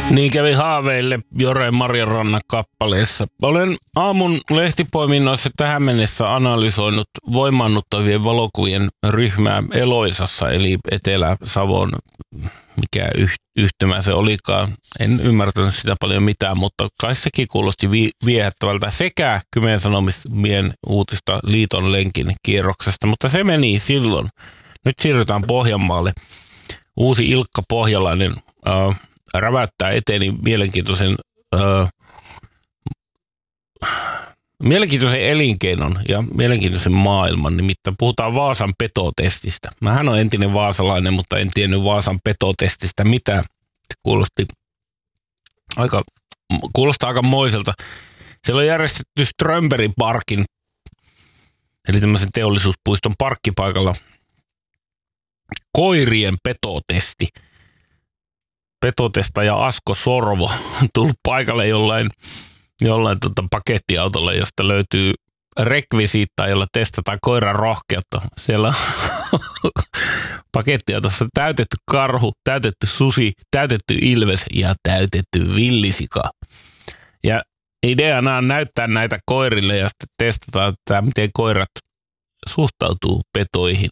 Niin kävi haaveille Jore Marjarannan kappaleessa. Olen aamun lehtipoiminnoissa tähän mennessä analysoinut voimaannuttavien valokuvien ryhmää Eloisassa, eli Etelä-Savon, mikä yhtymä se olikaan. En ymmärtänyt sitä paljon mitään, mutta kai sekin kuulosti viehättävältä sekä Kymen Sanomien uutista Liiton lenkin kierroksesta, mutta se meni silloin. Nyt siirrytään Pohjanmaalle. Uusi Ilkka Pohjalainen räväyttää eteeni mielenkiintoisen elinkeinon ja mielenkiintoisen maailman, nimittäin puhutaan Vaasan petotestistä. Mähän on entinen vaasalainen, mutta en tiennyt Vaasan petotestistä mitään. Kuulostaa aika moiselta. Siellä on järjestetty Strömbergin parkin, eli tämmöisen teollisuuspuiston parkkipaikalla, koirien petotesti. Petotestaja Asko Sorvo on tullut paikalle jollain pakettiautolla, josta löytyy rekvisiittaa, jolla testataan koiran rohkeutta. Siellä on pakettiautossa täytetty karhu, täytetty susi, täytetty ilves ja täytetty villisika. Ja ideana on näyttää näitä koirille ja sitten testata, että miten koirat suhtautuu petoihin.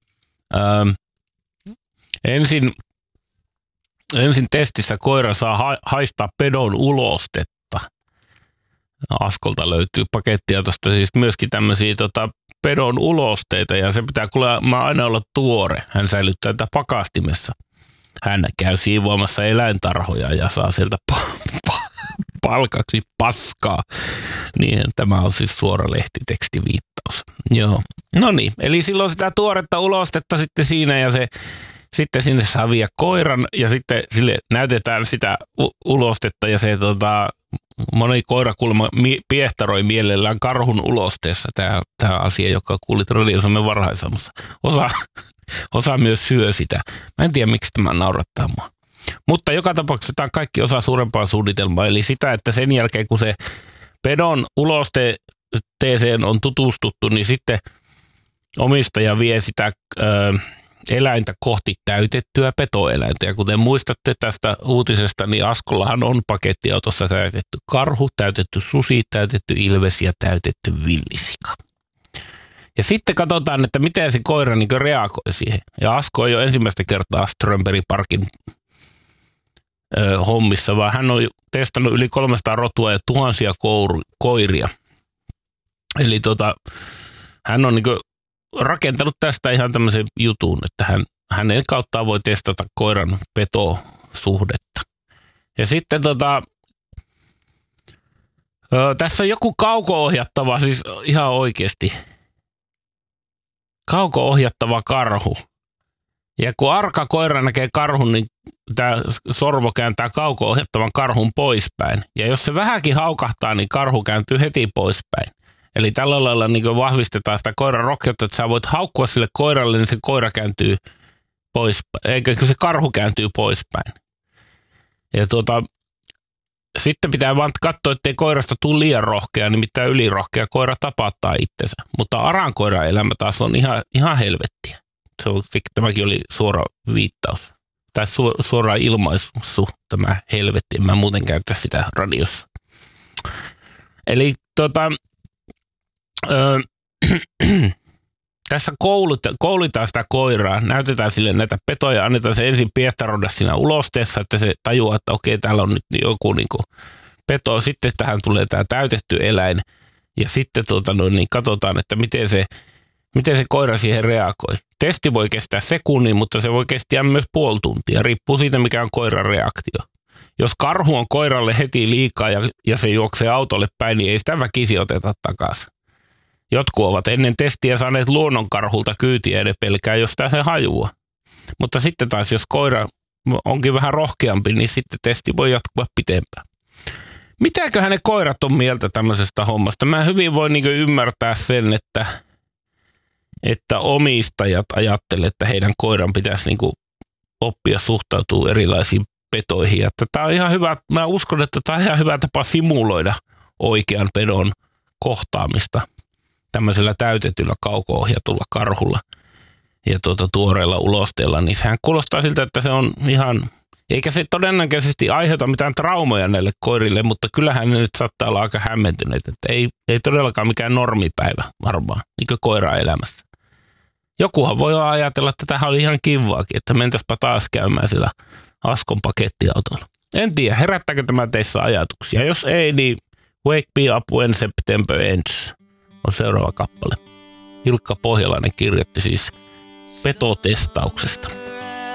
Ensin testissä koira saa haistaa pedon ulostetta. Askolta löytyy pakettiautosta siis myöskin tämmöisiä pedon ulosteita ja se pitää kuulemma aina olla tuore. Hän säilyttää tätä pakastimessa. Hän käy siivoamassa eläintarhoja ja saa sieltä palkaksi paskaa. Niin tämä on siis suora lehtitekstiviittaus. Joo. No niin, eli silloin sitä tuoretta ulostetta sitten siinä ja se sitten sinne saa viedä koiran ja sitten sille näytetään sitä ulostetta ja se moni koira kuulemma piehtaroi mielellään karhun ulosteessa. Tämä asia, joka kuulit radiosamme varhaisamussa. Osa myös syö sitä. Mä en tiedä, miksi tämä naurattaa mua. Mutta joka tapauksessa tämä kaikki osa suurempaa suunnitelmaa. Eli sitä, että sen jälkeen kun se pedon ulosteeseen on tutustuttu, niin sitten omistaja vie sitä eläintä kohti täytettyä petoeläintä. Ja kuten muistatte tästä uutisesta, niin Askollahan on pakettiautossa täytetty karhu, täytetty susi, täytetty ilves ja täytetty villisika. Ja sitten katsotaan, että miten se koira niin reagoi siihen. Ja Asko ei ole ensimmäistä kertaa Strömbergin parkin hommissa, vaan hän on testannut yli 300 rotua ja tuhansia koiria. Eli hän on rakentanut tästä ihan tämmöisen jutun, että hänen kauttaan voi testata koiran petosuhdetta. Ja sitten tässä on joku kauko-ohjattava, siis ihan oikeasti kauko-ohjattava karhu. Ja kun arka koira näkee karhun, niin tämä Sorvo kääntää kauko-ohjattavan karhun poispäin. Ja jos se vähänkin haukahtaa, niin karhu kääntyy heti poispäin. Eli tällä lailla niin vahvistetaan sitä koiran rohkeutta, että sä voit haukkua sille koiralle, niin se koira kääntyy poispäin, eikä se karhu kääntyy poispäin. Ja sitten pitää vaan katsoa, ettei koirasta tule liian rohkea, nimittäin ylirohkea koira tapattaa itsensä. Mutta arankoiran elämä taas on ihan helvettiä. Tämäkin oli suora viittaus. Tai suora ilmaisu, tämä helvetti. En mä muuten käytä sitä radiossa. Eli tässä koulutaan sitä koiraa, näytetään sille näitä petoja, annetaan se ensin piehtaroida siinä ulosteessa, että se tajuaa, että okei, täällä on nyt joku peto, sitten tähän tulee tämä täytetty eläin ja sitten niin katsotaan, että miten se koira siihen reagoi. Testi voi kestää sekunnin, mutta se voi kestää myös puoli tuntia, riippuu siitä, mikä on koiran reaktio. Jos karhu on koiralle heti liikaa ja se juoksee autolle päin, niin ei sitä väkisin oteta takaisin. Jotkut ovat ennen testiä saaneet luonnonkarhulta kyytiä ja ne pelkää jostain se hajua. Mutta sitten taas, jos koira onkin vähän rohkeampi, niin sitten testi voi jatkua pitempään. Mitäköhän ne koirat on mieltä tämmöisestä hommasta? Mä hyvin voin ymmärtää sen, että omistajat ajattelee, että heidän koiran pitäisi oppia suhtautua erilaisiin petoihin. Ja tämä on ihan hyvä, mä uskon, että tämä on ihan hyvä tapa simuloida oikean pedon kohtaamista tämmöisellä täytetyllä kauko-ohjatulla karhulla ja tuoreella ulosteella, niin sehän kuulostaa siltä, että se on ihan Eikä se todennäköisesti aiheuta mitään traumoja näille koirille, mutta kyllähän ne nyt saattaa olla aika hämmentyneet, että ei todellakaan mikään normipäivä varmaan, niin kuin koira-elämässä. Jokuhan voi ajatella, että tämähän oli ihan kivaakin, että mentäspä taas käymään sillä Askon pakettiautolla. En tiedä, herättääkö tämä teissä ajatuksia. Jos ei, niin Wake Me Up When September Ends on seuraava kappale. Ilkka Pohjalainen kirjoitti siis petotestauksesta.